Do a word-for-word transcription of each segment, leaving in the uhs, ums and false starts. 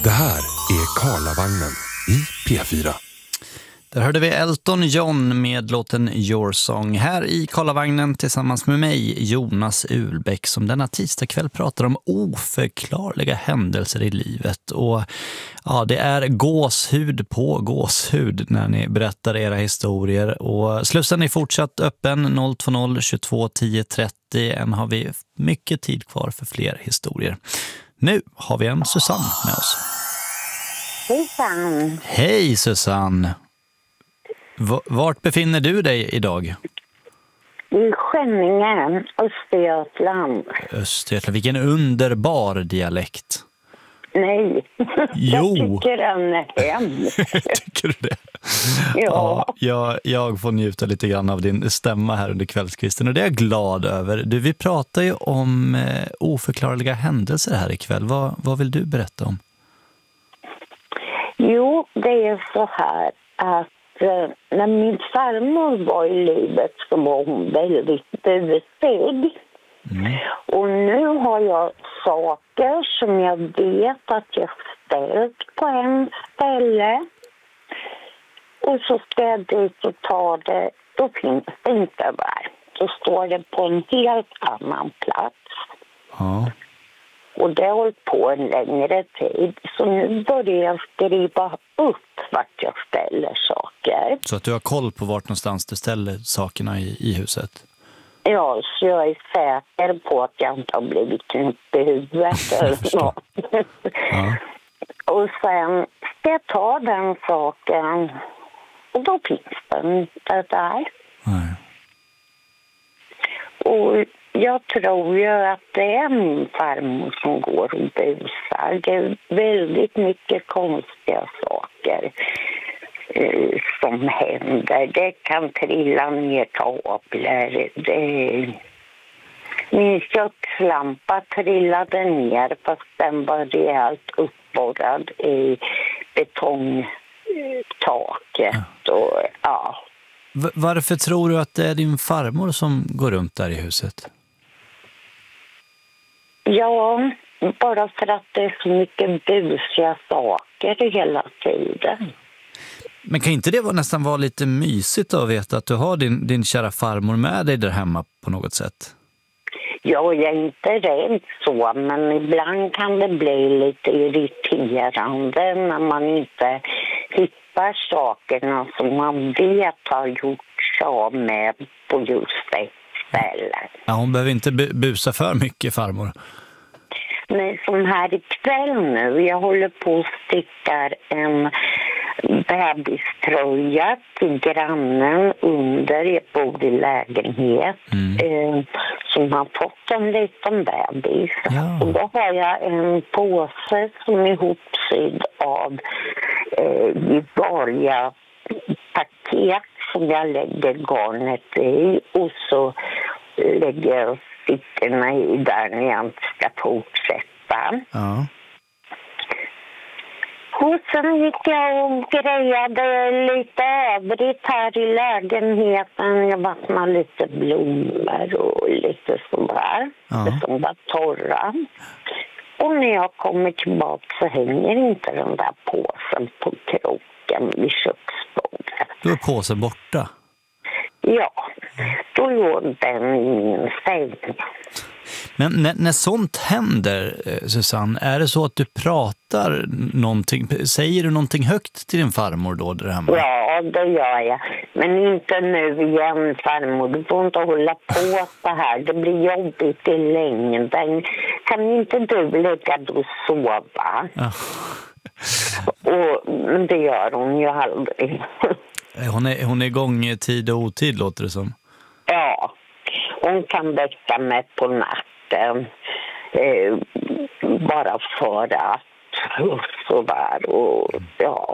Det här är Karlavagnen i P fyra. Där hörde vi Elton John med låten Your Song här i Karlavagnen tillsammans med mig, Jonas Ulbäck, som denna tisdagkväll pratar om oförklarliga händelser i livet. Och ja, det är gåshud på gåshud när ni berättar era historier. Och slussen är fortsatt öppen noll två noll tjugotvå tio trettio. Än har vi mycket tid kvar för fler historier. Nu har vi en Susanne med oss. Susanne. Hej Susanne. V- vart befinner du dig idag? I Skänninge, Östergötland. Östergötland, vilken underbar dialekt. Nej, Jo. jag tycker den är hemsk. Tycker du det? Ja. Ja, jag, jag får njuta lite grann av din stämma här under kvällskvisten och det är jag glad över. Du, vi pratar ju om eh, oförklarliga händelser här ikväll. Vad, vad vill du berätta om? Jo, det är så här att eh, när min farmor var i livet så var hon väldigt busig. Mm. Och nu har jag saker som jag vet att jag ställt på en ställe. Och så ska jag dit och ta det, då finns det inte där. Då står det på en helt annan plats. Ja. Och det har hållit på en längre tid. Så nu börjar jag skriva upp vart jag ställer saker. Så att du har koll på vart någonstans du ställer sakerna i, i huset? Ja, så jag är säker på att jag inte har blivit knäpp i huvudet eller något. Ja. Och sen ska jag ta den saken och då finns den inte där. Nej. Och jag tror ju att det är min farmor som går och busar. Det är väldigt mycket konstiga saker eh, som händer. Det kan trilla ner kablar. Det... Min kökslampa trillade ner fast den var rejält uppborrad i betongtaket. Och, ja. V- varför tror du att det är din farmor som går runt där i huset? Ja, bara för att det är så mycket busiga saker hela tiden. Men kan inte det vara, nästan vara lite mysigt att veta att du har din, din kära farmor med dig där hemma på något sätt? Ja, jag är inte rädd så, men ibland kan det bli lite irriterande när man inte hittar sakerna som man vet har gjorts av med på just det stället. Ja, hon behöver inte bu- busa för mycket, farmor. Nej, som här ikväll nu, jag håller på och stickar en bebiströja till grannen under, jag bor i lägenhet, mm. eh, som har fått en liten bebis. Ja. Och då har jag en påse som är ihopsydd av eh, vanliga paket som jag lägger garnet i och så lägger jag stickorna i där när jag inte ska fortsätta. Ja. Och sen gick jag och grejade lite övrigt här i lägenheten. Jag vattnade lite blommor och lite sådär. Ja. Som var torra. Och när jag kommer tillbaka så hänger inte den där påsen på kroken vid köksbordet. Då är påsen borta? Ja, då låg den i min säng. Men när, när sånt händer, Susanne, är det så att du pratar någonting, säger du någonting högt till din farmor då där hemma? Ja, det gör jag. Men inte nu igen, farmor. Du får inte hålla på så här. Det blir jobbigt i längden. Kan inte du lägga dig och sova? Ja. Och det gör hon ju aldrig. Hon är, hon är igång i tid och otid, låter det som. Ja, hon kan väcka mig på natten eh, bara för att så där och ja.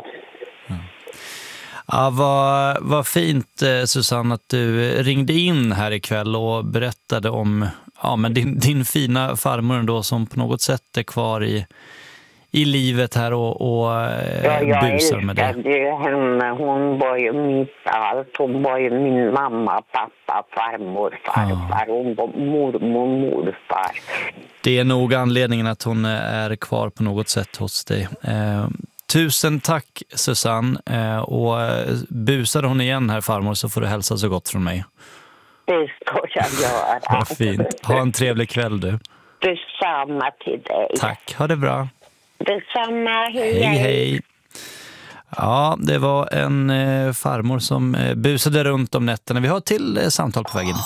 Ja, vad, vad fint, Susanne, att du ringde in här ikväll och berättade om ja, men din, din fina farmor då, som på något sätt är kvar i, i livet här och, och ja, jag busar med det. älskade ju henne. Hon var ju mitt allt. Hon var ju min mamma, pappa, farmor, farfar. Ja. Hon var mormor, morfar. Det är nog anledningen att hon är kvar på något sätt hos dig. Eh, tusen tack Susanne. Eh, och busade hon igen här farmor så får du hälsa så gott från mig. Det ska jag göra. Vad fint. Ha en trevlig kväll du. Detsamma till dig. Tack, ha det bra. Detsamma, hej hej. Hej. Ja, det var en eh, farmor som eh, busade runt om nätterna. Vi har till eh, samtal på vägen.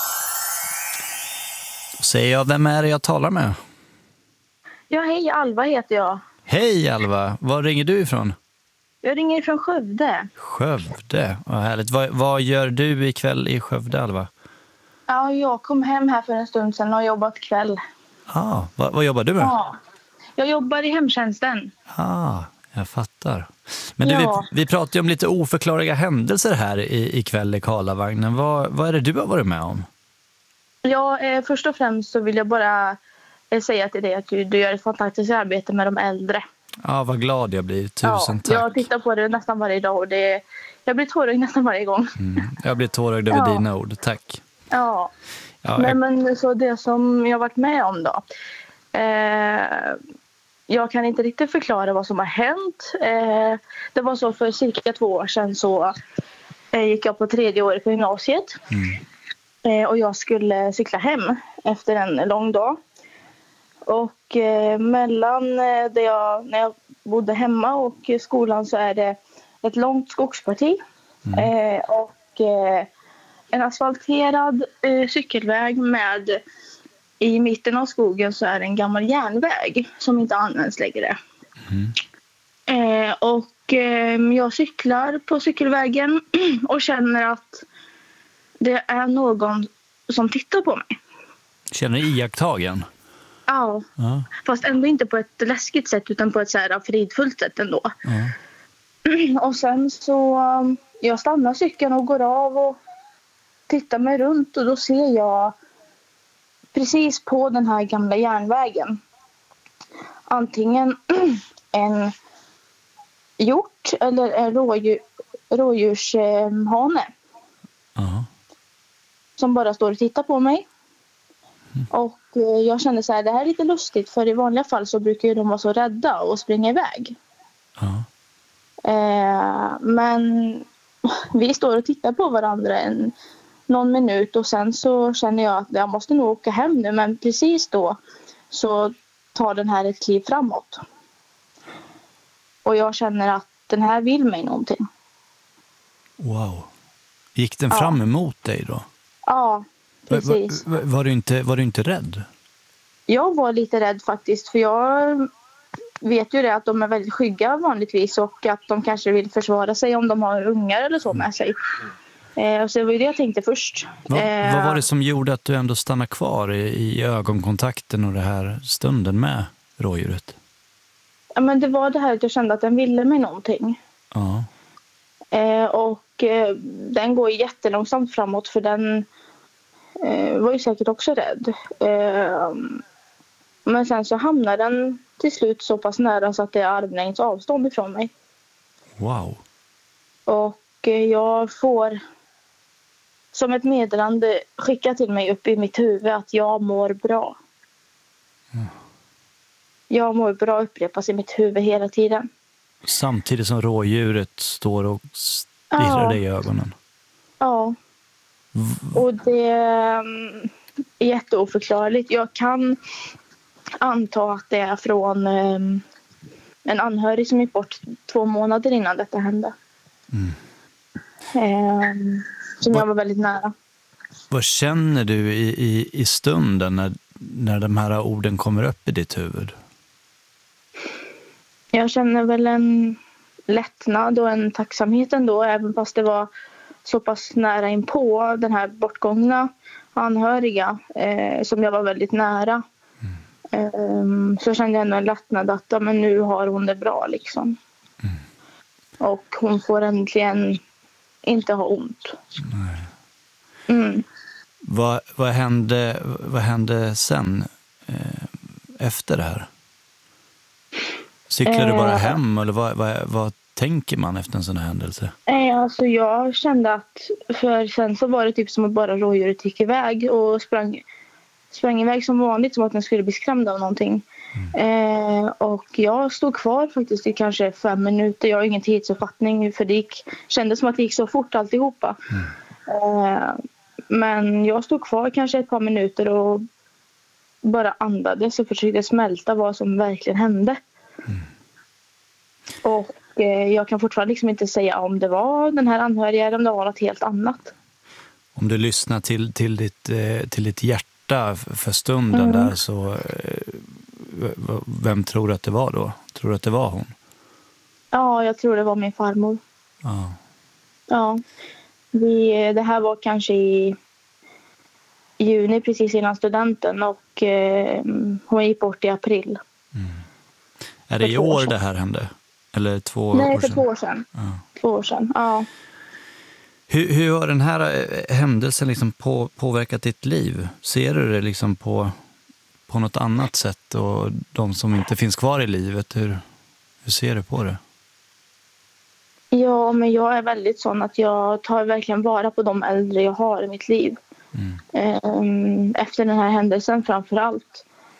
Så säger jag, vem är det jag talar med? Ja, hej, Alva heter jag. Hej Alva, var ringer du ifrån? Jag ringer ifrån Skövde. Skövde, vad härligt. Vad, vad gör du ikväll i Skövde, Alva? Ja, jag kom hem här för en stund sedan och har jobbat kväll. Ah, vad, vad jobbar du med? Ja, jag jobbar i hemtjänsten. Ah, jag fattar. Men du, ja. vi, vi pratar ju om lite oförklarliga händelser här i, ikväll i Karlavagnen. Vad, vad är det du har varit med om? Ja, eh, först och främst så vill jag bara eh, säga till dig att du, du gör ett fantastiskt arbete med de äldre. Ja, vad glad jag blir. Tusen ja, tack. Jag tittar på det nästan varje dag och det, jag blir tårögd nästan varje gång. Mm, jag blir tårögd över ja. dina ord. Tack. Ja, ja Nej, jag... men så det som jag varit med om då. Eh, jag kan inte riktigt förklara vad som har hänt. Eh, det var så för cirka två år sedan så eh, gick jag på tredje året på gymnasiet. Mm. Eh, och jag skulle cykla hem efter en lång dag. Och eh, mellan eh, där jag, när jag bodde hemma och skolan så är det ett långt skogsparti. Mm. Eh, och eh, en asfalterad eh, cykelväg med i mitten av skogen så är det en gammal järnväg som inte används längre. Mm. Eh, och eh, jag cyklar på cykelvägen och känner att det är någon som tittar på mig. Känner du iakttagen? Ja, ja, fast ändå inte på ett läskigt sätt utan på ett så här fridfullt sätt ändå. Ja. Och sen så jag stannar cykeln och går av och tittar mig runt och då ser jag precis på den här gamla järnvägen antingen en hjort eller en rådjur, rådjurshane uh-huh. som bara står och tittar på mig. Mm. Och jag kände så här, det här är lite lustigt för i vanliga fall så brukar ju de vara så rädda och springa iväg. Uh-huh. Eh, men vi står och tittar på varandra en någon minut och sen så känner jag att jag måste nog åka hem nu, men precis då så tar den här ett kliv framåt. Och jag känner att den här vill mig någonting. Wow. Gick den ja. fram emot dig då? Ja, precis. Var, var, var, du inte, var du inte rädd? Jag var lite rädd faktiskt, för jag vet ju det att de är väldigt skygga vanligtvis och att de kanske vill försvara sig om de har ungar eller så med sig. Eh, så det var ju det jag tänkte först. Va, eh, vad var det som gjorde att du ändå stannade kvar i, i ögonkontakten och det här stunden med rådjuret? Ja, men det var det här att jag kände att den ville mig någonting. Ja. Eh, och eh, den går jättelångsamt framåt för den eh, var ju säkert också rädd. Eh, men sen så hamnar den till slut så pass nära så att det är armlängds avstånd ifrån mig. Wow. Och eh, jag får som ett meddelande skicka till mig upp i mitt huvud att jag mår bra. Mm. Jag mår bra upprepas i mitt huvud hela tiden. Samtidigt som rådjuret står och stirrar ja. dig i ögonen. Ja. V- och det är jätteoförklarligt. Jag kan anta att det är från um, en anhörig som gick bort två månader innan detta hände. Mm. Um, som Va- jag var väldigt nära. Vad känner du i, i, i stunden när, när de här orden kommer upp i ditt huvud? Jag känner väl en lättnad och en tacksamhet ändå, även fast det var så pass nära in på den här bortgångna anhöriga eh, som jag var väldigt nära. Mm. Eh, så kände jag ändå en lättnad att ja, men nu har hon det bra liksom. Mm. Och hon får äntligen inte ha ont. Nej. Mm. Vad, vad, hände, vad hände sen eh, efter det här? Cyklar du bara hem eller vad, vad, vad tänker man efter en sån här händelse? Eh, alltså jag kände att, för sen så var det typ som att bara rådjuret gick iväg och sprang, sprang iväg som vanligt, som att den skulle bli skrämd av någonting. Mm. Eh, och jag stod kvar faktiskt i kanske fem minuter. Jag har ingen tidsuppfattning för det gick, kändes som att det gick så fort alltihopa. Mm. Eh, men jag stod kvar kanske ett par minuter och bara andades och försökte smälta vad som verkligen hände. Mm. Och eh, jag kan fortfarande liksom inte säga om det var den här anhöriga eller om det var något helt annat. Om du lyssnar till, till, ditt, eh, till ditt hjärta för stunden mm. där, så eh, vem tror du att det var då? Tror du att det var hon? Ja, jag tror det var min farmor. Ja. Ja. Vi, det här var kanske i juni, precis innan studenten, och eh, hon gick bort i april. Mm. Är det i år det här hände? Eller två Nej, år för sedan? två år sedan. Ja. Två år sedan, ja. Hur, hur har den här händelsen liksom på, påverkat ditt liv? Ser du det liksom på, på något annat sätt? Och de som inte finns kvar i livet, hur, hur ser du på det? Ja, men jag är väldigt sån att jag tar verkligen vara på de äldre jag har i mitt liv. Mm. Efter den här händelsen framför allt.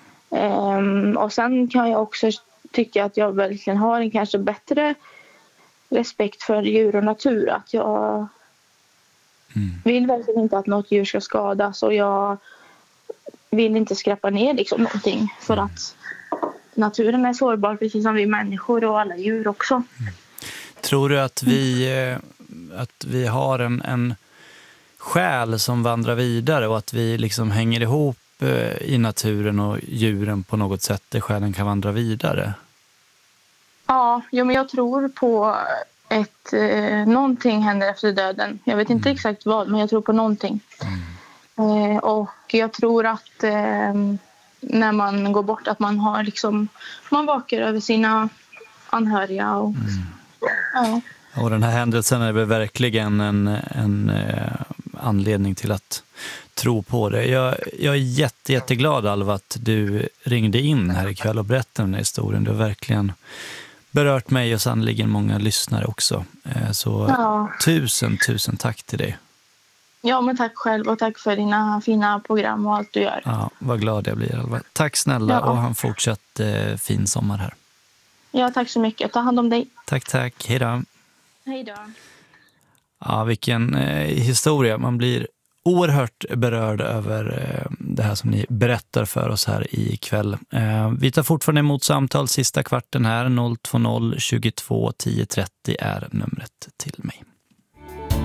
Och sen kan jag också tycka att jag verkligen har en kanske bättre respekt för djur och natur. Att jag mm. vill verkligen inte att något djur ska skadas, och jag vill inte skräpa ner liksom någonting, för mm. att naturen är sårbar precis som vi människor och alla djur också. Mm. Tror du att vi, att vi har en, en själ som vandrar vidare och att vi liksom hänger ihop i naturen och djuren på något sätt där själen kan vandra vidare? Ja, ja men jag tror på ett eh, någonting händer efter döden. Jag vet inte mm. exakt vad, men jag tror på någonting. Mm. Eh, och jag tror att eh, när man går bort att man har liksom, man vakar över sina anhöriga och mm. ja. Och den här händelsen är väl verkligen en, en eh, anledning till att tro på det. Jag, jag är jätte, jätteglad, Alva, att du ringde in här ikväll och berättade den här historien. Du har verkligen berört mig och sannoliken många lyssnare också. Eh, så ja. tusen, tusen tack till dig. Ja, men tack själv, och tack för dina fina program och allt du gör. Ja, vad glad jag blir, Alva. Tack snälla, ja. Och ha en fortsatt eh, fin sommar här. Ja, tack så mycket. Ta hand om dig. Tack, tack. Hej då. Hej då. Ja, vilken eh, historia. Man blir oerhört berörd över eh, det här som ni berättar för oss här ikväll. Eh, vi tar fortfarande emot samtal sista kvarten här. noll två noll tjugotvå tio trettio är numret till mig.